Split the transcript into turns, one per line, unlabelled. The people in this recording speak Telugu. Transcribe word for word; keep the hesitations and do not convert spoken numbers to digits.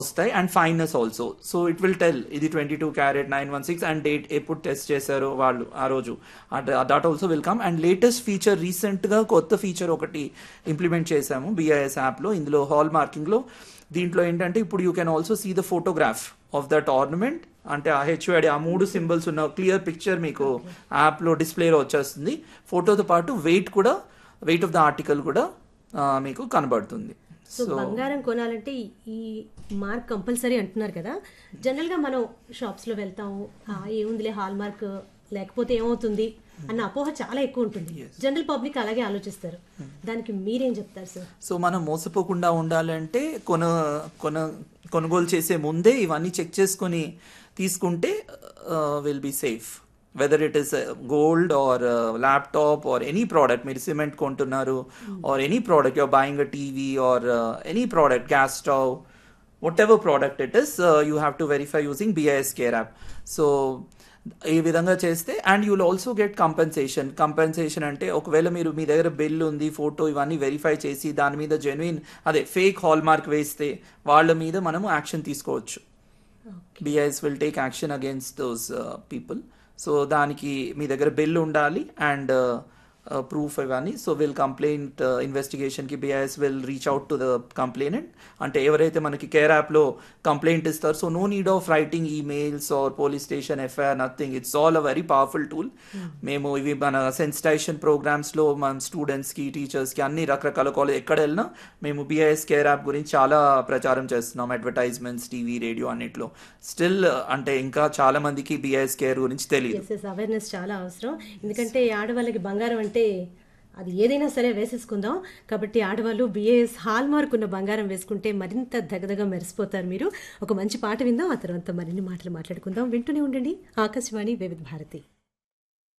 వస్తాయి and finesse also. So it will tell ఇది twenty two carat nine one six and date ఎప్పుడు టెస్ట్ చేశారో వాళ్ళు ఆ రోజు, that also will come. And latest feature రీసెంట్గా కొత్త ఫీచర్ ఒకటి ఇంప్లిమెంట్ చేశాము బిఐఎస్ యాప్లో. ఇందులో హాల్ మార్కింగ్లో దీంట్లో ఏంటంటే ఇప్పుడు you can also see the photograph of that ornament. అంటే ఆ హెచ్ఓడి ఆ మూడు సింబల్స్ ఉన్న క్లియర్ పిక్చర్ మీకు యాప్లో డిస్ప్లేలో వచ్చేస్తుంది. ఫోటోతో పాటు వెయిట్ కూడా, వెయిట్ ఆఫ్ ద ఆర్టికల్ కూడా మీకు కనబడుతుంది.
సో బంగారం కొనాలంటే ఈ మార్క్ కంపల్సరీ అంటున్నారు కదా. జనరల్గా మనం షాప్స్లో వెళ్తాము, ఏముందిలే హాల్ మార్క్ లేకపోతే ఏమవుతుంది అన్న అపోహ చాలా ఎక్కువ ఉంటుంది. జనరల్ పబ్లిక్ అలాగే ఆలోచిస్తారు. దానికి మీరేం చెప్తారు సార్?
సో మనం మోసపోకుండా ఉండాలంటే కొన కొన కొనుగోలు చేసే ముందే ఇవన్నీ చెక్ చేసుకొని తీసుకుంటే will be safe. Whether it is gold or laptop or any product, మీరు సిమెంట్ కొంటున్నారు or any product you're buying a TV or any product, gas stove, whatever product it is, uh, you have to verify using B I S Care app. So ఈ విధంగా చేస్తే and you'll also get compensation. Compensation అంటే ఒకవేళ మీరు మీ దగ్గర బిల్ ఉంది, ఫోటో ఇవన్నీ వెరిఫై చేసి దాని మీద జెన్యున్ అదే ఫేక్ హాల్ మార్క్ వేస్తే వాళ్ళ మీద మనము యాక్షన్ తీసుకోవచ్చు. BIS will take action against those people. So దానికి మీ దగ్గర బిల్ ఉండాలి అండ్ ప్రూఫ్ ఇవన్నీ. So will complaint ఇన్వెస్టిగేషన్కి BIS will reach out to the complainant. అంటే ఎవరైతే మనకి కేర్ యాప్లో కంప్లైంట్ ఇస్తారు, so no need of writing emails are police station FIR, nothing. It's all a very powerful tool. మేము ఇవి మన సెన్సిటైజేషన్ ప్రోగ్రామ్స్లో మన స్టూడెంట్స్కి, టీచర్స్కి అన్ని రకరకాల కాలేజ్ ఎక్కడ వెళ్ళినా మేము బిఐఎస్ కేర్ యాప్ గురించి చాలా ప్రచారం చేస్తున్నాం. అడ్వర్టైజ్మెంట్స్, టీవీ, రేడియో అన్నిట్లో. స్టిల్ అంటే ఇంకా చాలా మందికి బిఐఎస్ కేర్ గురించి తెలియదు.
అవేర్నెస్ చాలా అవసరం. ఎందుకంటే ఆడవాళ్ళకి బంగారం అంటే అది ఏదైనా సరే వేసేసుకుందాం. కాబట్టి ఆడవాళ్ళు బిఏఎస్ హాల్ మార్క్ ఉన్న బంగారం వేసుకుంటే మరింత దగదగా మెరిసిపోతారు. మీరు ఒక మంచి పాట విందాం, ఆ తర్వాత మరిన్ని మాటలు మాట్లాడుకుందాం. వింటూనే ఉండండి ఆకాశవాణి వివిధ భారతి.